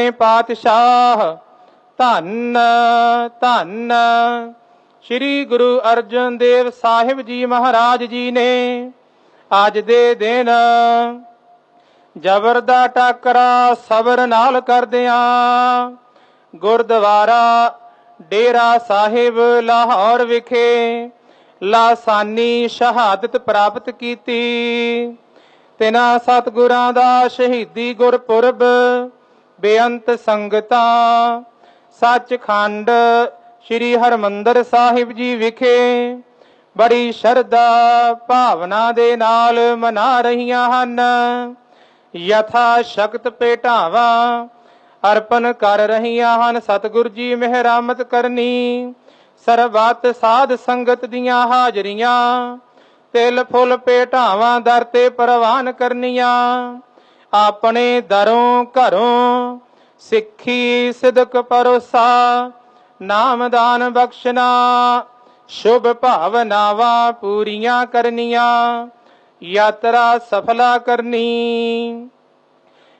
ਪਾਤਸ਼ਾਹ ਧੰਨ ਧੰਨ ਸ਼੍ਰੀ ਗੁਰੂ ਅਰਜਨ ਦੇਵ ਸਾਹਿਬ ਜੀ ਮਹਾਰਾਜ ਜੀ ਨੇ ਅੱਜ ਦੇ ਦਿਨ ਜ਼ਬਰ ਦਾ ਟਾਕਰਾ ਸਬਰ ਨਾਲ ਕਰਦਿਆਂ ਗੁਰਦੁਆਰਾ ਡੇਰਾ ਸਾਹਿਬ ਲਾਹੌਰ ਵਿਖੇ ਲਾਸਾਨੀ ਸ਼ਹਾਦਤ ਪ੍ਰਾਪਤ ਕੀਤੀ। ਤਿਨਾਂ ਸਤਿਗੁਰਾਂ ਦਾ ਸ਼ਹੀਦੀ ਗੁਰਪੁਰਬ ਬੇਅੰਤ ਸੰਗਤਾਂ ਸੱਚਖੰਡ ਸ੍ਰੀ ਹਰਿਮੰਦਰ ਸਾਹਿਬ ਜੀ ਵਿਖੇ ਬੜੀ ਸ਼ਰਧਾ ਭਾਵਨਾ ਦੇ ਨਾਲ ਮਨਾ ਰਹੀਆਂ ਹਨ। ਯਥਾ ਸ਼ਕਤ ਭੇਟਾਵਾਂ ਅਰਪਣ ਕਰ ਰਹੀਆਂ ਹਨ। ਸਤਿਗੁਰ ਜੀ ਮਿਹਰਮਤ ਕਰਨੀ। ਸਰਬੱਤ ਸਾਧ ਸੰਗਤ ਦੀਆਂ ਹਾਜ਼ਰੀਆਂ ਤਿਲ ਫੁੱਲ ਭੇਟਾਵਾਂ ਦਰ ਤੇ ਪ੍ਰਵਾਨ ਕਰਨੀਆਂ। ਆਪਣੇ ਦਰੋਂ ਘਰੋਂ ਸਿੱਖੀ ਸਿਦਕ ਪਰੋਸਾ ਨਾਮਦਾਨ ਬਖਸ਼ਣਾ ਸ਼ੁਭ ਭਾਵਨਾਵਾਂ ਪੂਰੀਆਂ ਕਰਨੀਆਂ। ਯਾਤਰਾ ਸਫਲਾ ਕਰਨੀ।